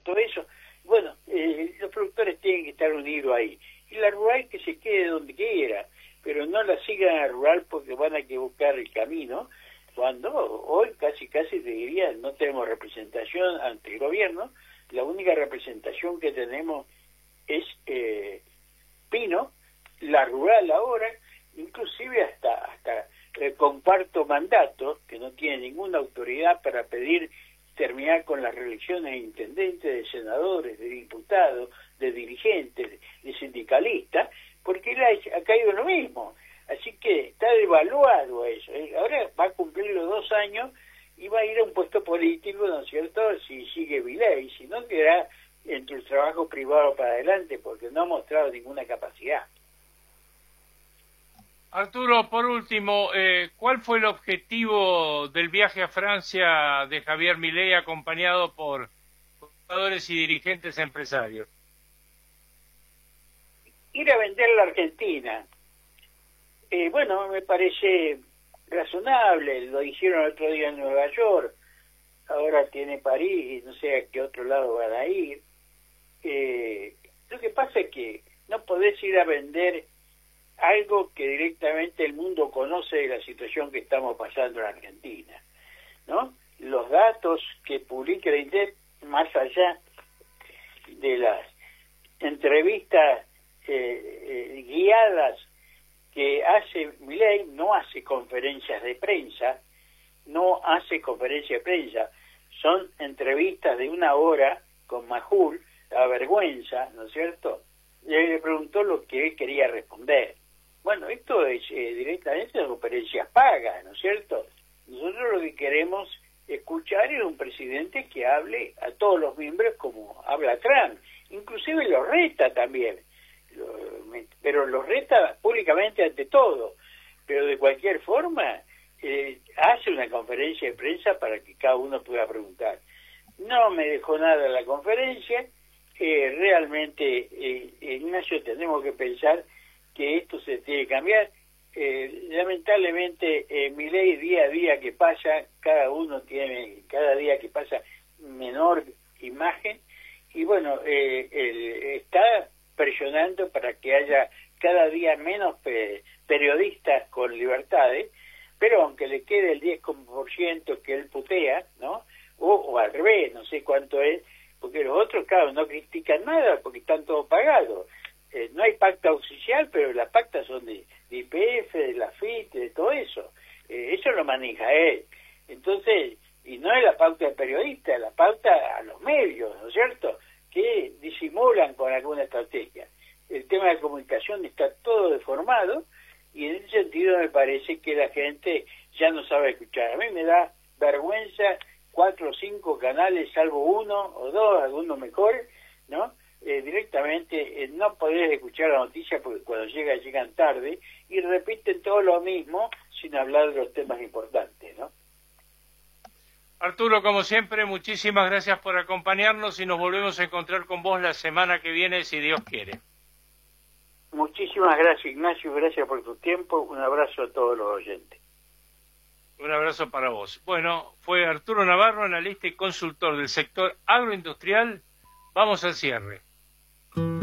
todo eso. Bueno, los productores tienen que estar unidos ahí. Y la rural que se quede donde quiera, pero no la sigan a la rural porque van a que buscar el camino, cuando hoy casi te diría no tenemos representación ante el gobierno. La única representación que tenemos es Pino, la rural ahora, inclusive hasta comparto mandato, que no tiene ninguna autoridad para pedir terminar con las reelecciones de intendentes, de senadores, de diputados, de dirigentes, de sindicalistas, porque él ha caído en lo mismo. Así que está devaluado eso. Ahora va a cumplir los 2 años y va a ir a un puesto político, ¿no es cierto?, si sigue Milei, si no quedará entre el trabajo privado para adelante, porque no ha mostrado ninguna capacidad. Arturo, por último, ¿cuál fue el objetivo del viaje a Francia de Javier Milei acompañado por jugadores y dirigentes empresarios? Ir a vender la Argentina. Bueno, me parece razonable, lo dijeron el otro día en Nueva York, ahora tiene París y no sé a qué otro lado van a ir. Lo que pasa es que no podés ir a vender algo que directamente el mundo conoce de la situación que estamos pasando en Argentina, ¿no? Los datos que publica la INDEC, más allá de las entrevistas guiadas que hace Milei, no hace conferencias de prensa, son entrevistas de 1 hora con Majul, la vergüenza, ¿no es cierto? Y él le preguntó lo que él quería responder. Bueno, esto es directamente conferencias pagas, ¿no es cierto? Nosotros lo que queremos escuchar es un presidente que hable a todos los miembros como habla Trump, inclusive los reta también, pero los reta públicamente ante todo, pero de cualquier forma hace una conferencia de prensa para que cada uno pueda preguntar. No me dejó nada la conferencia, realmente, Ignacio, tenemos que pensar que esto se tiene que cambiar. Lamentablemente, Milei día a día que pasa, cada día que pasa menor imagen, y bueno, está presionando para que haya cada día menos periodistas con libertades, pero aunque le quede el 10% que él putea, ¿no? O al revés, no sé cuánto es, porque los otros, claro, no critican nada porque están todos pagados. No hay pacta oficial, pero las pactas son de YPF, de la FIT, de todo eso. Eso lo maneja él. Entonces, y no es la pauta del periodista, es la pauta a los medios, ¿no es cierto?, que disimulan con alguna estrategia. El tema de comunicación está todo deformado y en ese sentido me parece que la gente ya no sabe escuchar. A mí me da vergüenza 4 o 5 canales, salvo 1 o 2, algunos mejores, ¿no? Directamente no podés escuchar la noticia porque cuando llegan tarde y repiten todo lo mismo sin hablar de los temas importantes, ¿no? Arturo, como siempre, muchísimas gracias por acompañarnos y nos volvemos a encontrar con vos la semana que viene, si Dios quiere. Muchísimas gracias, Ignacio, gracias por tu tiempo, un abrazo a todos los oyentes. Un abrazo para vos. Bueno, fue Arturo Navarro, analista y consultor del sector agroindustrial. Vamos al cierre.